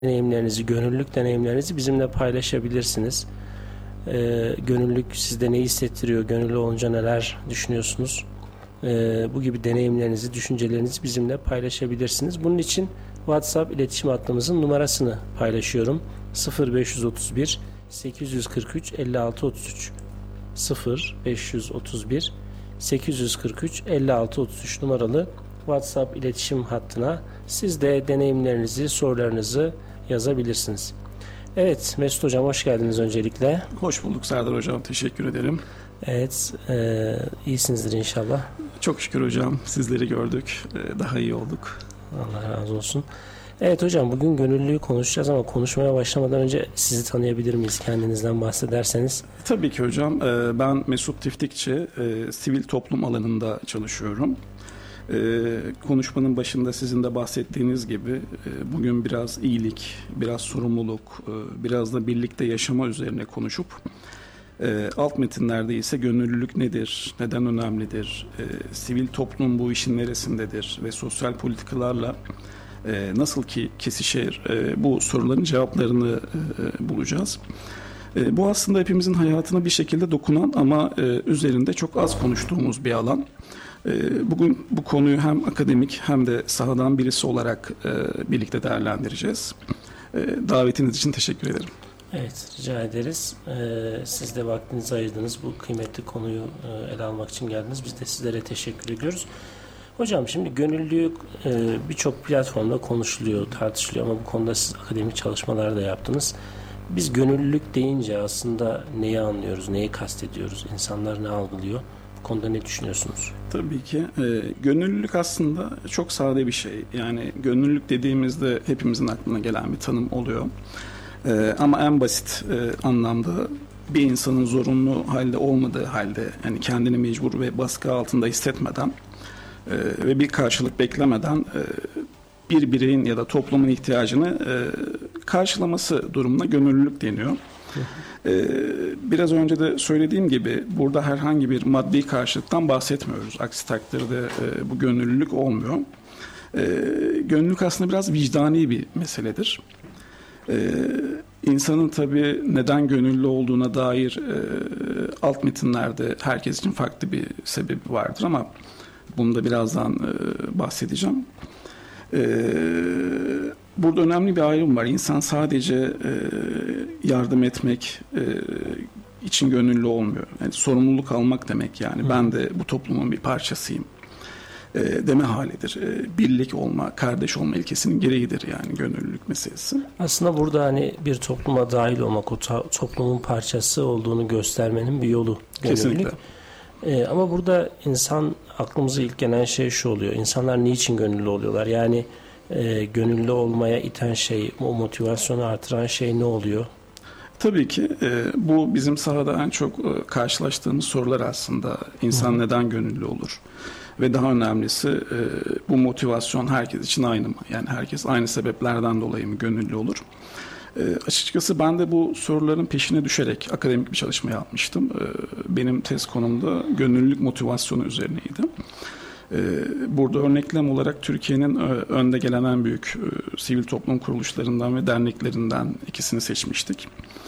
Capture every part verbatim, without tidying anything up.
deneyimlerinizi, gönüllülük deneyimlerinizi bizimle paylaşabilirsiniz. Ee, gönüllülük sizde ne hissettiriyor? Gönüllü olunca neler düşünüyorsunuz? Ee, bu gibi deneyimlerinizi, düşüncelerinizi bizimle paylaşabilirsiniz. Bunun için WhatsApp iletişim hattımızın numarasını paylaşıyorum. sıfır beş otuz bir sekiz yüz kırk üç elli altı otuz üç sıfır beş otuz bir sekiz yüz kırk üç elli altı otuz üç numaralı WhatsApp iletişim hattına siz de deneyimlerinizi, sorularınızı yazabilirsiniz. Evet, Mesut Hocam hoş geldiniz öncelikle. Hoş bulduk Serdar Hocam, teşekkür ederim. Evet, e, iyisinizdir inşallah. Çok şükür hocam, sizleri gördük, e, daha iyi olduk. Allah razı olsun. Evet hocam, bugün gönüllülüğü konuşacağız ama konuşmaya başlamadan önce sizi tanıyabilir miyiz? Kendinizden bahsederseniz. Tabii ki hocam, e, ben Mesut Tiftikçi, e, sivil toplum alanında çalışıyorum. Ee, konuşmanın başında sizin de bahsettiğiniz gibi e, bugün biraz iyilik, biraz sorumluluk, e, biraz da birlikte yaşama üzerine konuşup e, alt metinlerde ise gönüllülük nedir, neden önemlidir, e, sivil toplum bu işin neresindedir ve sosyal politikalarla e, nasıl ki kesişir, e, bu soruların cevaplarını e, bulacağız. E, bu aslında hepimizin hayatına bir şekilde dokunan ama e, üzerinde çok az konuştuğumuz bir alan. Bugün bu konuyu hem akademik hem de sahadan birisi olarak birlikte değerlendireceğiz. Davetiniz için teşekkür ederim. Evet, rica ederiz. Siz de vaktinizi ayırdınız. Bu kıymetli konuyu ele almak için geldiniz. Biz de sizlere teşekkür ediyoruz. Hocam şimdi gönüllülük birçok platformda konuşuluyor, tartışılıyor ama bu konuda siz akademik çalışmalar da yaptınız. Biz gönüllülük deyince aslında neyi anlıyoruz, neyi kastediyoruz, insanlar ne algılıyor? Bu konuda ne düşünüyorsunuz? Tabii ki. E, gönüllülük aslında çok sade bir şey. Yani gönüllülük dediğimizde hepimizin aklına gelen bir tanım oluyor. E, ama en basit e, anlamda bir insanın zorunlu halde olmadığı halde, yani kendini mecbur ve baskı altında hissetmeden e, ve bir karşılık beklemeden e, bir bireyin ya da toplumun ihtiyacını e, karşılaması durumuna gönüllülük deniyor. Ee, biraz önce de söylediğim gibi burada herhangi bir maddi karşılıktan bahsetmiyoruz. Aksi takdirde e, bu gönüllülük olmuyor. E, gönüllülük aslında biraz vicdani bir meseledir. E, insanın tabii neden gönüllü olduğuna dair e, alt metinlerde herkes için farklı bir sebebi vardır ama bunu da birazdan e, bahsedeceğim. Eee Burada önemli bir ayrım var. İnsan sadece e, yardım etmek e, için gönüllü olmuyor. Yani sorumluluk almak demek yani. Hı. Ben de bu toplumun bir parçasıyım e, deme halidir. E, birlik olma, kardeş olma ilkesinin gereğidir yani gönüllülük meselesi. Aslında burada hani bir topluma dahil olmak, o ta- toplumun parçası olduğunu göstermenin bir yolu gönüllülük. Kesinlikle. E, ama burada insan aklımıza ilk gelen şey şu oluyor. İnsanlar niçin gönüllü oluyorlar? Yani E, gönüllü olmaya iten şey, o motivasyonu artıran şey ne oluyor? Tabii ki e, bu bizim sahada en çok e, karşılaştığımız sorular aslında. İnsan Hı. neden gönüllü olur? Ve daha önemlisi e, bu motivasyon herkes için aynı mı? Yani herkes aynı sebeplerden dolayı mı gönüllü olur? E, açıkçası ben de bu soruların peşine düşerek akademik bir çalışma yapmıştım. E, benim tez konumda gönüllülük motivasyonu üzerineydi. Burada örneklem olarak Türkiye'nin önde gelen en büyük sivil toplum kuruluşlarından ve derneklerinden ikisini seçmiştik.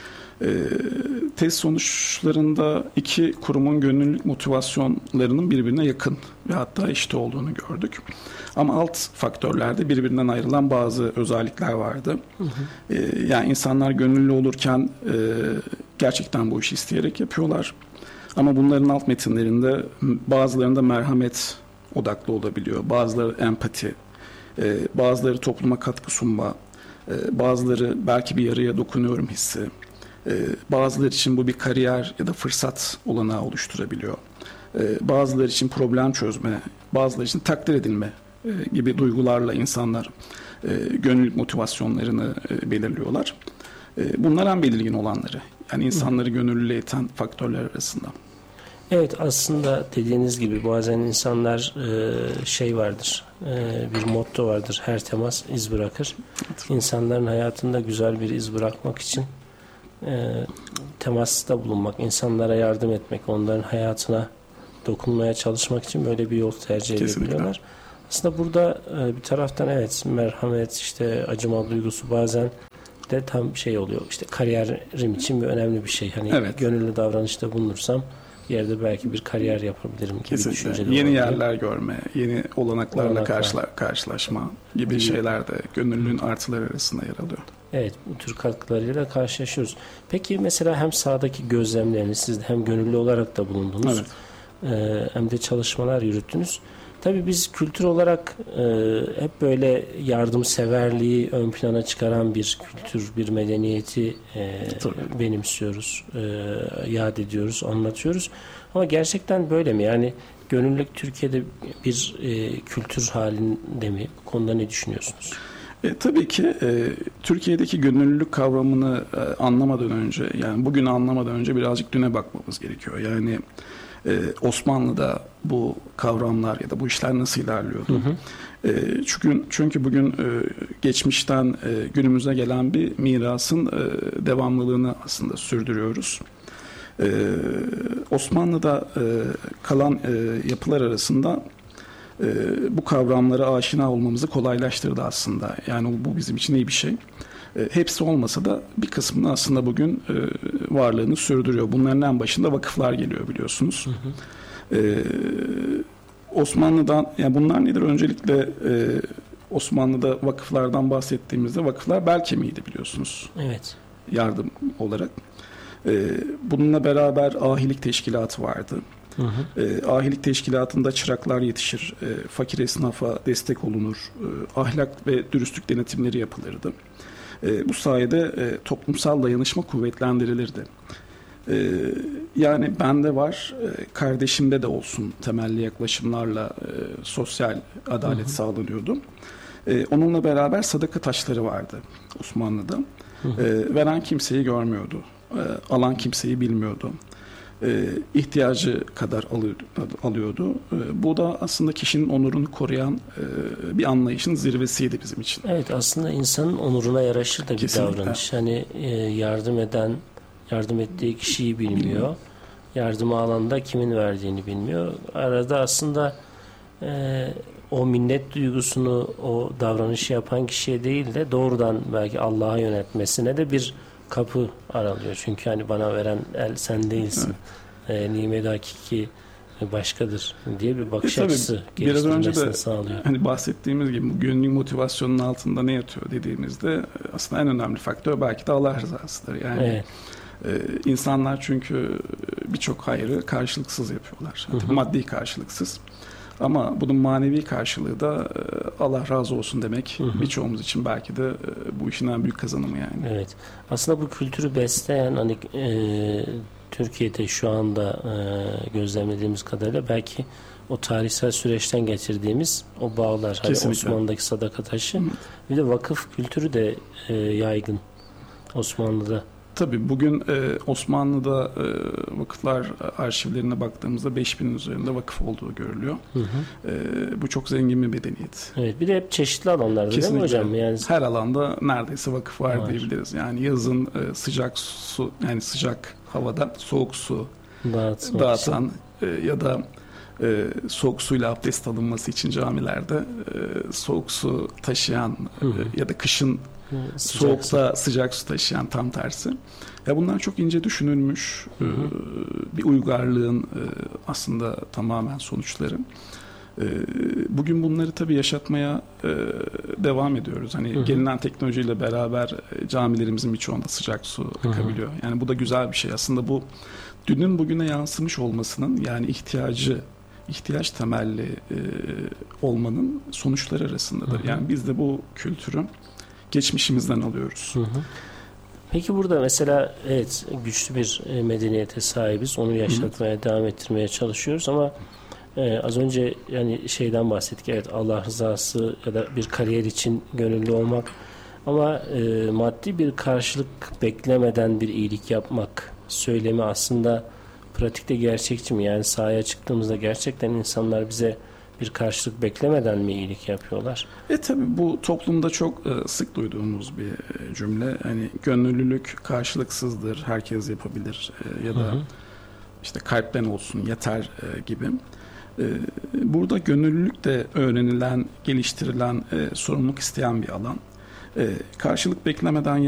Test sonuçlarında iki kurumun gönüllülük motivasyonlarının birbirine yakın ve hatta eşit olduğunu gördük. Ama alt faktörlerde birbirinden ayrılan bazı özellikler vardı. Hı hı. Yani insanlar gönüllü olurken gerçekten bu işi isteyerek yapıyorlar. Ama bunların alt metinlerinde bazılarında merhamet odaklı olabiliyor. Bazıları empati, bazıları topluma katkı sunma, bazıları belki bir yarıya dokunuyorum hissi, bazıları için bu bir kariyer ya da fırsat olanağı oluşturabiliyor. Bazıları için problem çözme, bazıları için takdir edilme gibi duygularla insanlar gönüllülük motivasyonlarını belirliyorlar. Bunlar en belirgin olanları. Yani insanları gönüllü iten faktörler arasında. Evet, aslında dediğiniz gibi bazen insanlar e, şey vardır, e, bir motto vardır, her temas iz bırakır. Evet. İnsanların hayatında güzel bir iz bırakmak için e, temasta bulunmak, insanlara yardım etmek, onların hayatına dokunmaya çalışmak için böyle bir yol tercih edebiliyorlar. Aslında burada e, bir taraftan evet merhamet, işte acıma duygusu bazen de tam şey oluyor. İşte kariyerim için bir önemli bir şey. Hani Evet. gönüllü davranışta bulunursam bir yerde belki bir kariyer yapabilirim gibi Kesinlikle. düşünceler Yeni olabilir. yerler görme, yeni olanaklarla Olanaklar. karşıla, karşılaşma gibi Gibi. şeyler de gönüllülüğün artıları arasında yer alıyor. Evet, bu tür katkılarıyla karşılaşıyoruz. Peki mesela hem sahadaki gözlemleriniz, siz de hem gönüllü olarak da bulundunuz, Evet. e, hem de çalışmalar yürüttünüz. Tabii biz kültür olarak e, hep böyle yardımseverliği ön plana çıkaran bir kültür, bir medeniyeti e, Tabii. benimsiyoruz, e, yad ediyoruz, anlatıyoruz. Ama gerçekten böyle mi? Yani gönüllülük Türkiye'de bir e, kültür halinde mi? Bu konuda ne düşünüyorsunuz? E, tabii ki e, Türkiye'deki gönüllülük kavramını e, anlamadan önce, yani bugünü anlamadan önce birazcık düne bakmamız gerekiyor. Yani e, Osmanlı'da bu kavramlar ya da bu işler nasıl ilerliyordu? Hı hı. E, çünkü çünkü bugün e, geçmişten e, günümüze gelen bir mirasın e, devamlılığını aslında sürdürüyoruz. E, Osmanlı'da e, kalan e, yapılar arasında e, bu kavramlara aşina olmamızı kolaylaştırdı aslında. Yani bu bizim için iyi bir şey. E, hepsi olmasa da bir kısmını aslında bugün e, varlığını sürdürüyor. Bunların en başında vakıflar geliyor biliyorsunuz. Hı hı. E, Osmanlı'dan, yani bunlar nedir? Öncelikle e, Osmanlı'da vakıflardan bahsettiğimizde vakıflar bel kemiğiydi biliyorsunuz. Evet. Yardım olarak. E, bununla beraber ahilik teşkilatı vardı. Hı hı. E, ahilik teşkilatında çıraklar yetişir, e, fakir esnafa destek olunur, e, ahlak ve dürüstlük denetimleri yapılırdı. E, bu sayede e, toplumsal dayanışma kuvvetlendirilirdi. E, yani bende var, e, kardeşimde de olsun temelli yaklaşımlarla e, sosyal adalet hı hı. sağlanıyordu. E, onunla beraber sadaka taşları vardı Osmanlı'da. Hı hı. E, veren kimseyi görmüyordu, e, alan kimseyi bilmiyordu. E, ihtiyacı kadar alıyordu. E, bu da aslında kişinin onurunu koruyan e, bir anlayışın zirvesiydi bizim için. Evet, aslında insanın onuruna yaraşır da bir Kesinlikle. davranış. Hani e, yardım eden, yardım ettiği kişiyi bilmiyor. Bilmiyorum. Yardımı alan da kimin verdiğini bilmiyor. Arada aslında e, o minnet duygusunu o davranışı yapan kişiye değil de doğrudan belki Allah'a yöneltmesine de bir kapı aralıyor. Çünkü hani bana veren el sen değilsin. Evet. E, nimet hakiki başkadır diye bir bakış e, açısı geliştirmesini sağlıyor. Hani bahsettiğimiz gibi bu gönüllü motivasyonun altında ne yatıyor dediğimizde aslında en önemli faktör belki de Allah rızasıdır. Yani evet. e, insanlar çünkü birçok hayrı karşılıksız yapıyorlar. Hı hı. Maddi karşılıksız. Ama bunun manevi karşılığı da Allah razı olsun demek. Hı hı. Birçoğumuz için belki de bu işin en büyük kazanımı yani. Evet. Aslında bu kültürü besleyen hani e, Türkiye'de şu anda e, gözlemlediğimiz kadarıyla belki o tarihsel süreçten getirdiğimiz o bağlar. Hani Osmanlı'daki sadaka taşı. Hı. Bir de vakıf kültürü de e, yaygın Osmanlı'da. Tabii bugün e, Osmanlı'da e, vakıflar arşivlerine baktığımızda beş binin üzerinde vakıf olduğu görülüyor. Hı hı. E, bu çok zengin bir medeniyet. Evet, bir de hep çeşitli alanlarda değil mi hocam? Yani her alanda neredeyse vakıf var, var. diyebiliriz. Yani yazın e, sıcak su, yani sıcak havada soğuk su Dağıt, dağıtan e, ya da e, soğuk suyla abdest alınması için camilerde e, soğuk su taşıyan e, ya da kışın Sıcak soğukta su. sıcak su taşıyan tam tersi. Ya bunlar çok ince düşünülmüş hı hı. E, bir uygarlığın e, aslında tamamen sonuçları. E, bugün bunları tabii yaşatmaya e, devam ediyoruz. Hani hı hı. gelinen teknolojiyle beraber e, camilerimizin birçoğunda sıcak su akabiliyor. Hı hı. Yani bu da güzel bir şey. Aslında bu dünün bugüne yansımış olmasının yani ihtiyacı ihtiyaç temelli e, olmanın sonuçları arasındadır. Hı hı. Yani biz de bu kültürü geçmişimizden alıyoruz. Hı hı. Peki burada mesela evet güçlü bir medeniyete sahibiz. Onu yaşatmaya, hı. devam ettirmeye çalışıyoruz ama e, az önce yani şeyden bahsettik. Evet, Allah rızası ya da bir kariyer için gönüllü olmak ama e, maddi bir karşılık beklemeden bir iyilik yapmak söylemi aslında pratikte gerçekçi mi? Yani sahaya çıktığımızda gerçekten insanlar bize bir karşılık beklemeden mi iyilik yapıyorlar? E tabii bu toplumda çok e, sık duyduğumuz bir e, cümle. Hani gönüllülük karşılıksızdır, herkes yapabilir e, ya da hı hı. işte kalpten olsun yeter e, gibi. E, burada gönüllülük de öğrenilen, geliştirilen, e, sorumluluk isteyen bir alan. E, karşılık beklemeden